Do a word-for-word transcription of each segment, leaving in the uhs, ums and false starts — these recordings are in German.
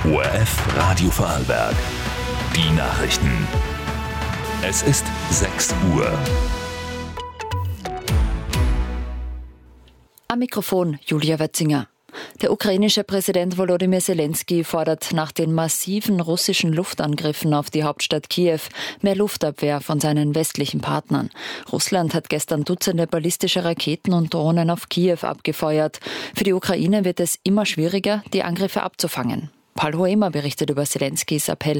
O R F Radio Vorarlberg. Die Nachrichten. Es ist sechs Uhr. Am Mikrofon Julia Wetzinger. Der ukrainische Präsident Volodymyr Zelensky fordert nach den massiven russischen Luftangriffen auf die Hauptstadt Kiew mehr Luftabwehr von seinen westlichen Partnern. Russland hat gestern Dutzende ballistische Raketen und Drohnen auf Kiew abgefeuert. Für die Ukraine wird es immer schwieriger, die Angriffe abzufangen. Paul Hoemer berichtet über Zelenskys Appell.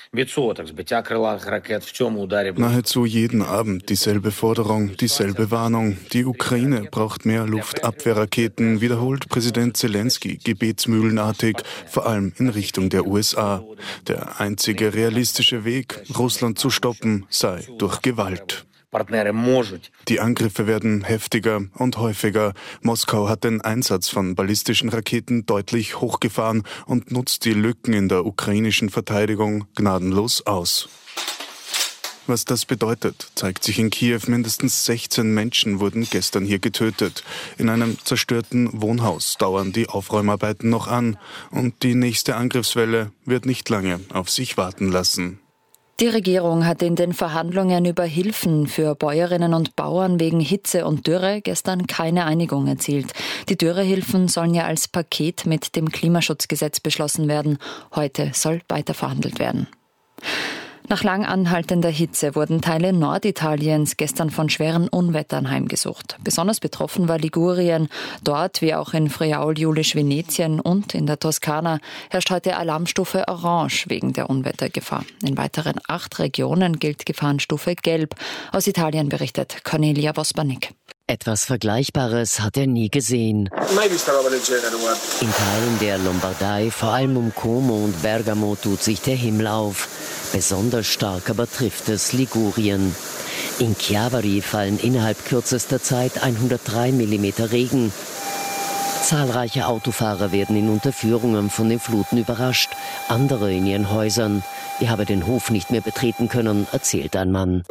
Nahezu jeden Abend dieselbe Forderung, dieselbe Warnung. Die Ukraine braucht mehr Luftabwehrraketen, wiederholt Präsident Zelensky gebetsmühlenartig, vor allem in Richtung der U S A. Der einzige realistische Weg, Russland zu stoppen, sei durch Gewalt. Die Angriffe werden heftiger und häufiger. Moskau hat den Einsatz von ballistischen Raketen deutlich hochgefahren und nutzt die Lücken in der ukrainischen Verteidigung gnadenlos aus. Was das bedeutet, zeigt sich in Kiew. Mindestens sechzehn Menschen wurden gestern hier getötet. In einem zerstörten Wohnhaus dauern die Aufräumarbeiten noch an. Und die nächste Angriffswelle wird nicht lange auf sich warten lassen. Die Regierung hat in den Verhandlungen über Hilfen für Bäuerinnen und Bauern wegen Hitze und Dürre gestern keine Einigung erzielt. Die Dürrehilfen sollen ja als Paket mit dem Klimaschutzgesetz beschlossen werden. Heute soll weiter verhandelt werden. Nach lang anhaltender Hitze wurden Teile Norditaliens gestern von schweren Unwettern heimgesucht. Besonders betroffen war Ligurien. Dort, wie auch in Friaul-Julisch-Venetien und in der Toskana, herrscht heute Alarmstufe Orange wegen der Unwettergefahr. In weiteren acht Regionen gilt Gefahrenstufe Gelb. Aus Italien berichtet Cornelia Vospanik. Etwas Vergleichbares hat er nie gesehen. In Teilen der Lombardei, vor allem um Como und Bergamo, tut sich der Himmel auf. Besonders stark aber trifft es Ligurien. In Chiavari fallen innerhalb kürzester Zeit hundertdrei Millimeter Regen. Zahlreiche Autofahrer werden in Unterführungen von den Fluten überrascht, andere in ihren Häusern. Ich habe den Hof nicht mehr betreten können, erzählt ein Mann.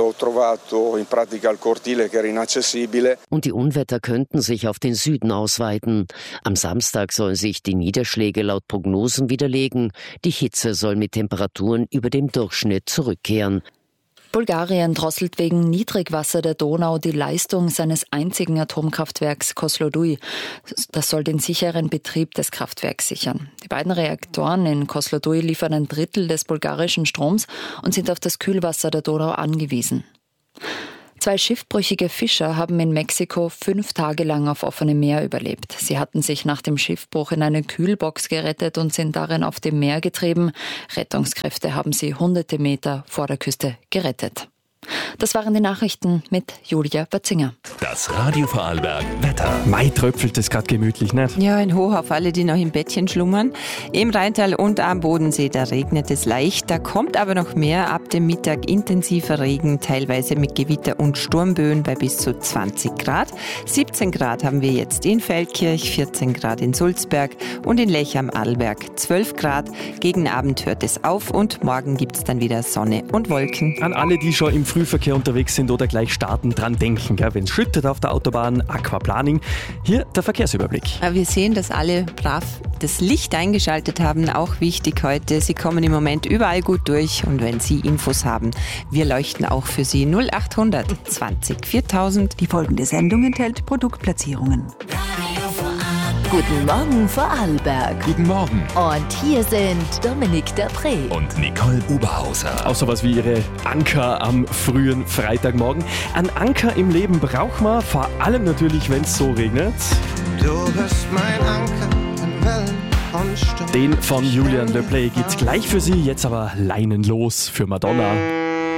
Und die Unwetter könnten sich auf den Süden ausweiten. Am Samstag sollen sich die Niederschläge laut Prognosen widerlegen. Die Hitze soll mit Temperaturen über dem Durchschnitt zurückkehren. Bulgarien drosselt wegen Niedrigwasser der Donau die Leistung seines einzigen Atomkraftwerks Kozloduy. Das soll den sicheren Betrieb des Kraftwerks sichern. Die beiden Reaktoren in Kozloduy liefern ein Drittel des bulgarischen Stroms und sind auf das Kühlwasser der Donau angewiesen. Zwei schiffbrüchige Fischer haben in Mexiko fünf Tage lang auf offenem Meer überlebt. Sie hatten sich nach dem Schiffbruch in eine Kühlbox gerettet und sind darin auf dem Meer getrieben. Rettungskräfte haben sie hunderte Meter vor der Küste gerettet. Das waren die Nachrichten mit Julia Wetzinger. Das Radio Vorarlberg Wetter. Mai tröpfelt es gerade gemütlich, nicht? Ja, ein Hoch auf alle, die noch im Bettchen schlummern. Im Rheintal und am Bodensee, da regnet es leicht. Da kommt aber noch mehr. Ab dem Mittag intensiver Regen, teilweise mit Gewitter und Sturmböen bei bis zu zwanzig Grad. siebzehn Grad haben wir jetzt in Feldkirch, vierzehn Grad in Sulzberg und in Lech am Arlberg zwölf Grad. Gegen Abend hört es auf und morgen gibt es dann wieder Sonne und Wolken. An alle, die schon im Frühverkehr unterwegs sind oder gleich starten, dran denken. Wenn es schüttet auf der Autobahn, Aquaplaning. Hier der Verkehrsüberblick. Wir sehen, dass alle brav das Licht eingeschaltet haben. Auch wichtig heute. Sie kommen im Moment überall gut durch. Und wenn Sie Infos haben, wir leuchten auch für Sie. null achthundert zwanzig viertausend. Die folgende Sendung enthält Produktplatzierungen. Guten Morgen Vorarlberg. Guten Morgen. Und hier sind Dominik Dapré Und Nicole Oberhauser. Auch sowas wie ihre Anker am frühen Freitagmorgen. Ein Anker im Leben braucht man, vor allem natürlich, wenn es so regnet. Du bist mein Anker in Wellen und Sturm. Den von Julian Le Play gibt's gleich für Sie. Jetzt aber leinenlos für Madonna.